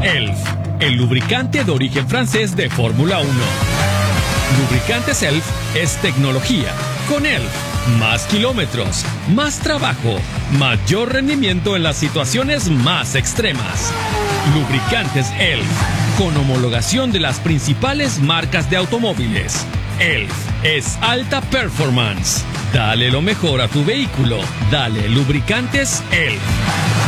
ELF, el lubricante de origen francés de Fórmula 1. Lubricantes ELF es tecnología. Con ELF, más kilómetros, más trabajo, mayor rendimiento en las situaciones más extremas. Lubricantes ELF, con homologación de las principales marcas de automóviles. ELF es alta performance. Dale lo mejor a tu vehículo. Dale lubricantes ELF.